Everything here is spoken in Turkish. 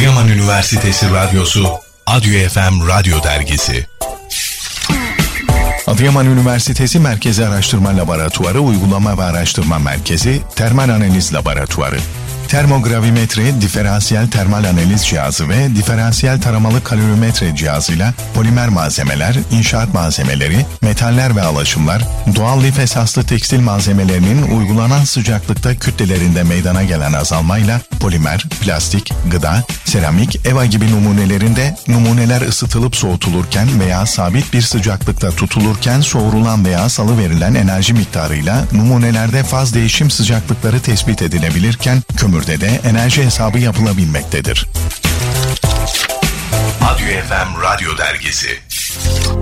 Adıyaman Üniversitesi Radyosu Adyo FM Radyo Dergisi. Adıyaman Üniversitesi Merkezi Araştırma Laboratuvarı Uygulama ve Araştırma Merkezi Termal Analiz Laboratuvarı. Termogravimetre, diferansiyel termal analiz cihazı ve diferansiyel taramalı kalorimetre cihazıyla polimer malzemeler, inşaat malzemeleri, metaller ve alaşımlar, doğal lif esaslı tekstil malzemelerinin uygulanan sıcaklıkta kütlelerinde meydana gelen azalmayla polimer, plastik, gıda, seramik, EVA gibi numunelerinde numuneler ısıtılıp soğutulurken veya sabit bir sıcaklıkta tutulurken soğurulan veya salıverilen enerji miktarıyla numunelerde faz değişim sıcaklıkları tespit edilebilirken kömürde de enerji hesabı yapılabilmektedir. Adyo FM Radyo Dergisi.